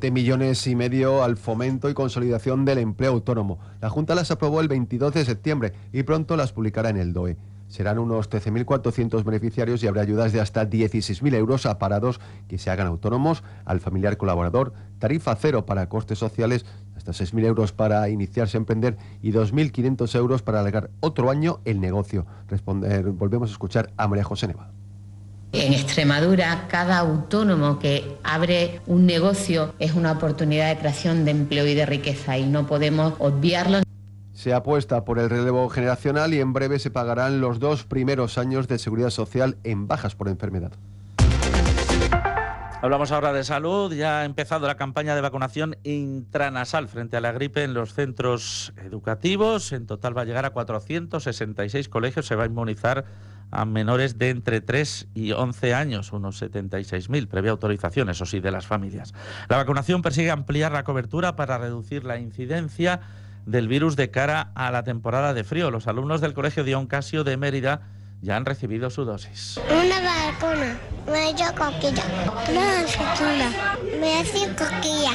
7,5 millones al fomento y consolidación del empleo autónomo. La Junta las aprobó el 22 de septiembre y pronto las publicará en el DOE. Serán unos 13.400 beneficiarios y habrá ayudas de hasta 16.000 euros a parados que se hagan autónomos, al familiar colaborador, tarifa cero para costes sociales, hasta 6.000 euros para iniciarse a emprender y 2.500 euros para alargar otro año el negocio. Volvemos a escuchar a María José Neva. En Extremadura, cada autónomo que abre un negocio es una oportunidad de creación de empleo y de riqueza y no podemos obviarlo. Se apuesta por el relevo generacional y en breve se pagarán los 2 primeros años de seguridad social en bajas por enfermedad. Hablamos ahora de salud. Ya ha empezado la campaña de vacunación intranasal frente a la gripe en los centros educativos. En total va a llegar a 466 colegios. Se va a inmunizar a menores de entre 3 y 11 años, unos 76.000, previa autorización, eso sí, de las familias. La vacunación persigue ampliar la cobertura para reducir la incidencia del virus de cara a la temporada de frío. Los alumnos del Colegio Dion Casio de Mérida ya han recibido su dosis. Una vacuna, me he hecho coquilla. Una vacuna, me hace coquilla.